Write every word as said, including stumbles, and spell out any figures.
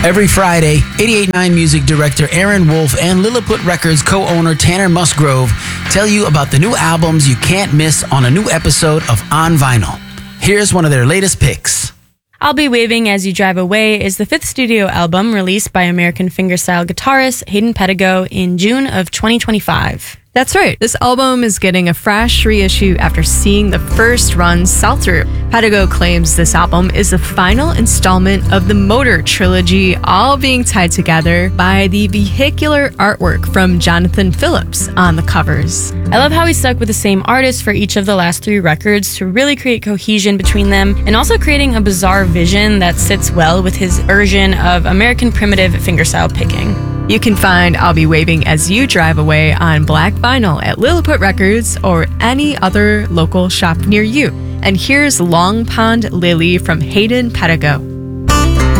Every Friday, eighty-eight point nine music director Aaron Wolf and Lilliput Records co-owner Tanner Musgrove tell you about the new albums you can't miss on a new episode of On Vinyl. Here's one of their latest picks. I'll Be Waving As You Drive Away is the fifth studio album released by American fingerstyle guitarist Hayden Pedigo in June of twenty twenty-five. That's right. This album is getting a fresh reissue after seeing the first run sell through. Pedigo claims this album is the final installment of the Motor trilogy, all being tied together by the vehicular artwork from Jonathan Phillips on the covers. I love how he stuck with the same artist for each of the last three records to really create cohesion between them, and also creating a bizarre vision that sits well with his version of American primitive fingerstyle picking. You can find I'll Be Waving As You Drive Away on black vinyl at Lilliput Records or any other local shop near you. And here's Long Pond Lily from Hayden Pedigo.